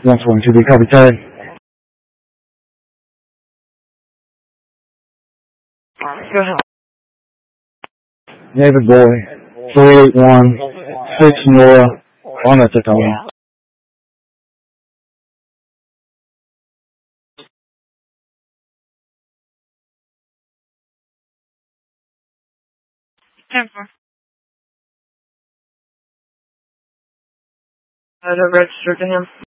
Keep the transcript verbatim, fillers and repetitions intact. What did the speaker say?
one one to be copy tag. Go ahead. David Boy, three eight one, six Nora, on at Tacoma. ten four. I don't register to him.